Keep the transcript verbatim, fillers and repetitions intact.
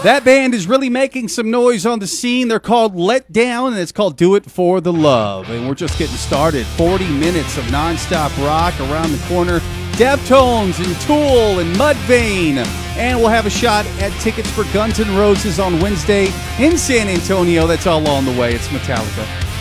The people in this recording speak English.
That band is really making some noise on the scene. They're called Let Down, and it's called Do It For The Love. And we're just getting started. forty minutes of nonstop rock around the corner. Deftones and Tool and Mudvayne. And we'll have a shot at tickets for Guns N' Roses on Wednesday in San Antonio. That's all on the way. It's Metallica.